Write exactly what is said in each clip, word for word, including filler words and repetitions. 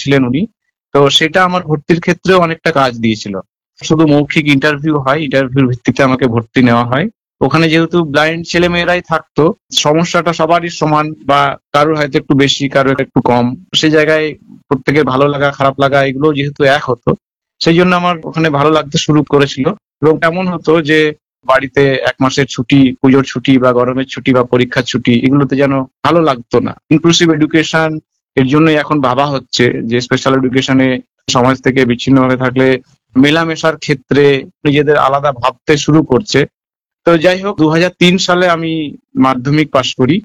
ছিলেন উনি। তো সেটা আমার ভর্তির ক্ষেত্রেও অনেকটা কাজ দিয়েছিল। শুধু মৌখিক ইন্টারভিউ হয়, ইন্টারভিউর ভিত্তিতে আমাকে ভর্তি নেওয়া হয়। ওখানে যেহেতু ব্লাইন্ড ছেলে মেয়েরাই থাকতো, সমস্যাটা সবারই সমান, বা কারোর হয়তো একটু বেশি, কারোর একটু কম। সেই জায়গায় প্রত্যেকের ভালো লাগা খারাপ লাগা এগুলো যেহেতু এক হতো, সেই জন্য আমার ওখানে ভালো লাগতে শুরু করেছিল। এবং এমন হতো যে বাড়িতে এক মাসের ছুটি, পুজোর ছুটি বা গরমের ছুটি বা পরীক্ষার ছুটি, এগুলোতে যেন ভালো লাগতো না। ইনক্লুসিভ এডুকেশন এর জন্যই এখন ভাবা হচ্ছে যে স্পেশাল এডুকেশনে সমাজ থেকে বিচ্ছিন্ন হয়ে থাকলে মেলামেশার ক্ষেত্রে নিজেদের আলাদা ভাবতে শুরু করছে। তো যাই হোক, দু হাজার তিন সালে আমি মাধ্যমিক পাশ করি।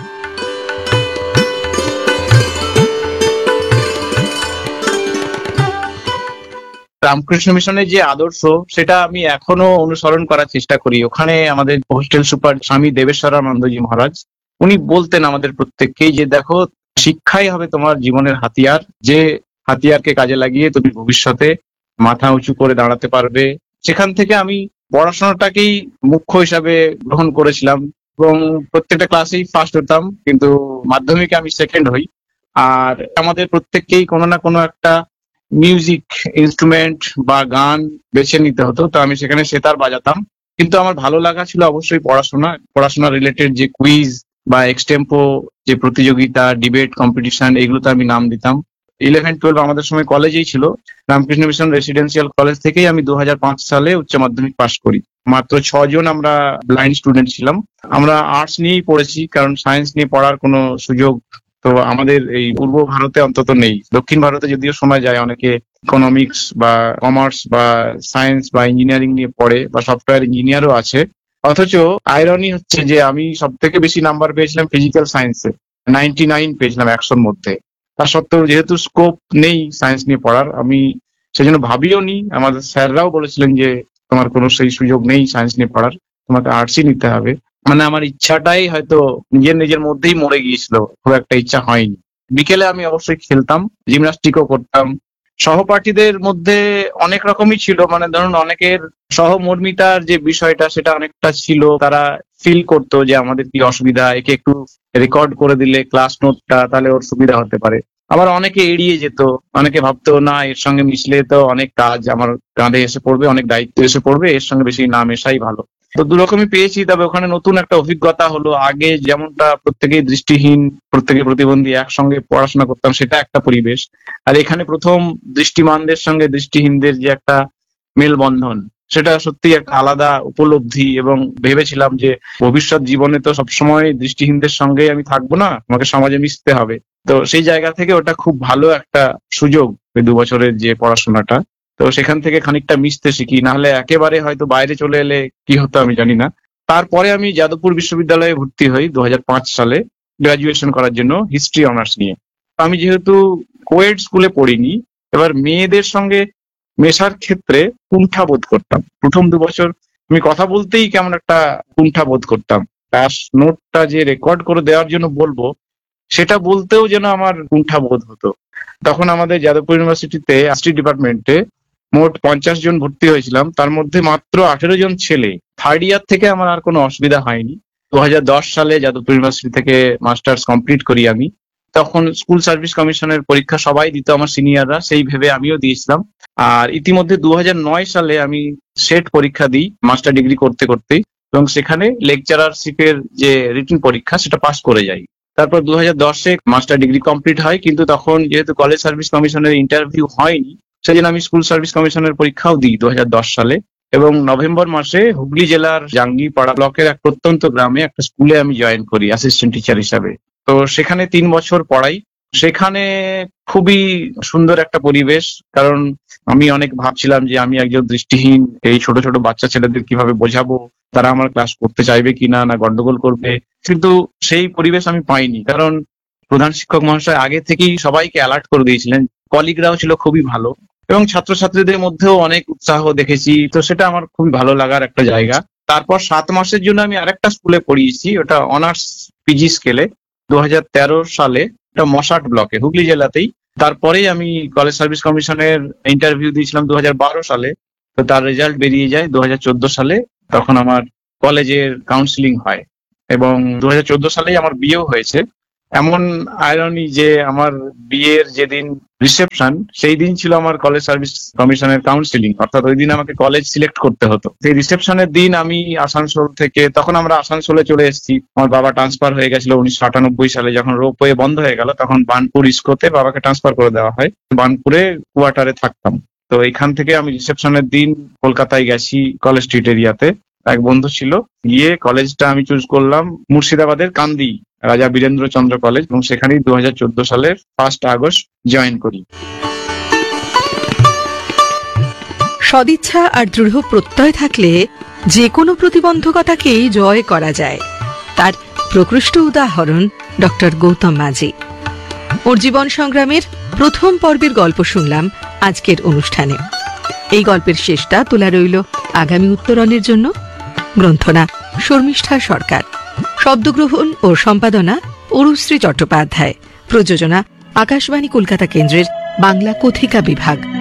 রামকৃষ্ণ মিশনের যে আদর্শ, সেটা আমি এখনো অনুসরণ করার চেষ্টা করি। ওখানে আমাদের হোস্টেল সুপার স্বামী দেবেশ্বরানন্দজি মহারাজ, উনি বলতেন আমাদের প্রত্যেককেই যে দেখো, শিক্ষাই হবে তোমার জীবনের হাতিয়ার, যে হাতিয়ারকে কাজে লাগিয়ে তুমি ভবিষ্যতে মাথা উঁচু করে দাঁড়াতে পারবে। সেখান থেকে আমি পড়াশোনাটাকেই মুখ্য হিসাবে গ্রহণ করেছিলাম এবং প্রত্যেকটা ক্লাসেই ফার্স্ট হতাম, কিন্তু মাধ্যমিকে আমি সেকেন্ড হই। আর আমাদের প্রত্যেককেই কোনো না কোনো একটা মিউজিক ইনস্ট্রুমেন্ট বা গান বেছে নিতে হতো। তো আমি সেখানে সেতার বাজাতাম। কিন্তু আমার ভালো লাগা ছিল অবশ্যই পড়াশোনা, পড়াশোনা রিলেটেড যে কুইজ বা এক্সটেম্পো যে প্রতিযোগিতা, ডিবেট কম্পিটিশন, এগুলোতে আমি নাম দিতাম। ইলেভেন টুয়েলভ আমাদের সময় কলেজেই ছিল। রামকৃষ্ণ মিশন রেসিডেন্সিয়াল কলেজ থেকেই আমি দু হাজার পাঁচ সালে উচ্চ মাধ্যমিক পাশ করি। মাত্র ছজন আমরা ব্লাইন্ড স্টুডেন্ট ছিলাম। আমরা আর্টস নিয়েই পড়েছি, কারণ সায়েন্স নিয়ে পড়ার কোনো সুযোগ তো আমাদের এই পূর্ব ভারতে অন্তত নেই। দক্ষিণ ভারতে যদিও শোনা যায় অনেকে ইকোনমিক্স বা কমার্স বা সায়েন্স বা ইঞ্জিনিয়ারিং নিয়ে পড়ে, বা সফটওয়্যার ইঞ্জিনিয়ারও আছে। অথচ আইরনি হচ্ছে যে আমি সব থেকে বেশি নাম্বার পেয়েছিলাম ফিজিক্যাল সায়েন্সে, নাইনটি নাইন পেয়েছিলাম একশোর মধ্যে। তা সত্ত্বেও যেহেতু স্কোপ নেই সায়েন্স নিয়ে পড়ার, আমি সেজন্য ভাবিও নি। আমাদের স্যাররাও বলেছিলেন যে তোমার কোনো সেই সুযোগ নেই সায়েন্স নিয়ে পড়ার, তোমাকে আর্টসই নিতে হবে। মানে আমার ইচ্ছাটাই হয়তো নিজের নিজের মধ্যেই মরে গিয়েছিল, খুব একটা ইচ্ছা হয়নি। বিকেলে আমি অবশ্যই খেলতাম, জিমনাস্টিকও করতাম। সহপাঠীদের মধ্যে অনেক রকমই ছিল, মানে ধরুন অনেকের সহমর্মিতার যে বিষয়টা সেটা অনেকটা ছিল। তারা ফিল করতো যে আমাদের কি অসুবিধা, একে একটু রেকর্ড করে দিলে ক্লাস নোটটা, তাহলে ওর সুবিধা হতে পারে। আবার অনেকে এড়িয়ে যেত, অনেকে ভাবতো না এর সঙ্গে মিশলে তো অনেক কাজ আমার কাঁধে এসে পড়বে, অনেক দায়িত্ব এসে পড়বে, এর সঙ্গে বেশি না মেশাই ভালো। তো দু রকমই পেয়েছি। তবে ওখানে নতুন একটা অভিজ্ঞতা হলো, আগে যেমনটা প্রত্যেকেই দৃষ্টিহীন, প্রত্যেকে প্রতিবন্ধী একসঙ্গে পড়াশোনা করতাম, সেটা একটা পরিবেশ। আর এখানে প্রথম দৃষ্টিমানদের সঙ্গে দৃষ্টিহীনদের যে একটা মেলবন্ধন, সেটা সত্যি একটা আলাদা উপলব্ধি। এবং ভেবেছিলাম যে ভবিষ্যৎ জীবনে তো সবসময় দৃষ্টিহীনদের সঙ্গে আমি থাকবো না, আমাকে সমাজে মিশতে হবে। তো সেই জায়গা থেকে ওটা খুব ভালো একটা সুযোগ, ওই দু বছরের যে পড়াশোনাটা। তো সেখান থেকে খানিকটা মিশতে শিখি, না হলে একেবারে হয়তো বাইরে চলে এলে কি হতো আমি জানি না। তারপরে আমি যাদবপুর বিশ্ববিদ্যালয়ে ভর্তি হই দু হাজার পাঁচ সালে গ্রাজুয়েশন করার জন্য, হিস্ট্রি অনার্স নিয়ে। তো আমি যেহেতু কোয়েড স্কুলে পড়িনি, এবার মেয়েদের সঙ্গে মেশার ক্ষেত্রে কুণ্ঠা বোধ করতাম। প্রথম দু বছর আমি কথা বলতেই কেমন একটা কুণ্ঠা বোধ করতাম। ক্লাস নোটটা যে রেকর্ড করে দেওয়ার জন্য বলবো, সেটা বলতেও যেন আমার কুণ্ঠা বোধ হতো। তখন আমাদের যাদবপুর ইউনিভার্সিটিতে হিস্ট্রি ডিপার্টমেন্টে মোট পঞ্চাশ জন ভর্তি হয়েছিলাম, তার মধ্যে মাত্র আঠেরো জন ছেলে। থার্ড ইয়ার থেকে আমার আর কোনো অসুবিধা হয়নি। দু হাজার দশ সালে যাদবপুর ইউনিভার্সিটি থেকে মাস্টার্স কমপ্লিট করি আমি। তখন স্কুল সার্ভিস কমিশনের পরীক্ষা সবাই দিত, আমার সিনিয়ররা, সেই ভেবে আমিও দিয়েছিলাম। আর ইতিমধ্যে দু হাজার নয় সালে আমি সেট পরীক্ষা দিই মাস্টার ডিগ্রি করতে করতেই, এবং সেখানে লেকচারারশিপের যে রিটেন পরীক্ষা সেটা পাস করে যাই। তারপর দু হাজার দশে মাস্টার ডিগ্রি কমপ্লিট হয়, কিন্তু তখন যেহেতু কলেজ সার্ভিস কমিশনের ইন্টারভিউ হয়নি, সেই জন্য আমি স্কুল সার্ভিস কমিশনের পরীক্ষাও দিই দু হাজার দশ সালে। এবং নভেম্বর মাসে হুগলি জেলার জাঙ্গিপাড়া ব্লকের এক প্রত্যন্ত গ্রামে একটা স্কুলে আমি জয়েন করি অ্যাসিস্ট্যান্ট টিচার হিসাবে। তো সেখানে তিন বছর পড়াই। সেখানে খুবই সুন্দর একটা পরিবেশ, কারণ আমি অনেক ভাবছিলাম যে আমি একজন দৃষ্টিহীন, এই ছোট ছোট বাচ্চা ছেলেদের কিভাবে বোঝাবো, তারা আমার ক্লাস করতে চাইবে কিনা, না গন্ডগোল করবে। কিন্তু সেই পরিবেশ আমি পাইনি, কারণ প্রধান শিক্ষক মহাশয় আগে থেকেই সবাইকে অ্যালার্ট করে দিয়েছিলেন। কলিগরাও ছিল খুবই ভালো, এবং ছাত্রছাত্রীদের মধ্যেও অনেক উৎসাহ দেখেছি। তো সেটা আমার খুবই ভালো লাগার একটা জায়গা। তারপর সাত মাসের জন্য আমি আরেকটা স্কুলে পড়িয়েছি, ওটা অনার্স পিজি স্কেলে, দু হাজার তেরো সালে, এটা মশাট ব্লকে হুগলি জেলাতেই। তারপরেই আমি কলেজ সার্ভিস কমিশনের ইন্টারভিউ দিয়েছিলাম দু হাজার বারো সালে। তো তার রেজাল্ট বেরিয়ে যায় দু হাজার চোদ্দ সালে। তখন আমার কলেজের কাউন্সিলিং হয়, এবং দু হাজার চোদ্দ সালেই আমার বিয়েও হয়েছে। এমন আয়রনি যে আমার বিয়ের যেদিন রিসেপশন, সেই দিন ছিল আমার কলেজ সার্ভিস কমিশনের কাউন্সিলিং, অর্থাৎ ওই দিন আমাকে কলেজ সিলেক্ট করতে হতো। সেই রিসেপশনের দিন আমি আসানসোল থেকে, তখন আমরা আসানসোলে চলে এসেছি, আমার বাবা ট্রান্সফার হয়ে গেছিল উনিশশো আটানব্বই সালে, যখন রোপওয়ে বন্ধ হয়ে গেল তখন বার্নপুর ইস্কোতে বাবাকে ট্রান্সফার করে দেওয়া হয়। বার্নপুরে কোয়ার্টারে থাকতাম। তো এখান থেকে আমি রিসেপশনের দিন কলকাতায় গেছি, কলেজ স্ট্রিট এরিয়াতে এক বন্ধু ছিল, গিয়ে কলেজটা আমি চুজ করলাম মুর্শিদাবাদের কান্দি রাজা বীরেন্দ্র চন্দ্র কলেজ, এবং সেখানেই দু হাজার চোদ্দ সালের ফার্স্ট আগস্ট জয়েন করি। সদিচ্ছা আর দৃঢ় প্রত্যয় থাকলে যে কোনো প্রতিবন্ধকতাকেই জয় করা যায়, তার প্রকৃষ্ট উদাহরণ ডক্টর গৌতম মাঝি। ওর জীবন সংগ্রামের প্রথম পর্বের গল্প শুনলাম আজকের অনুষ্ঠানে। এই গল্পের শেষটা তোলা রইল আগামী উত্তরণের জন্য। গ্রন্থনা শর্মিষ্ঠা সরকার, শব্দগ্রহণ ও সম্পাদনা অরুশ্রী চট্টোপাধ্যায়, প্রযোজনা আকাশবাণী কলকাতা কেন্দ্রের বাংলা কথিকা বিভাগ।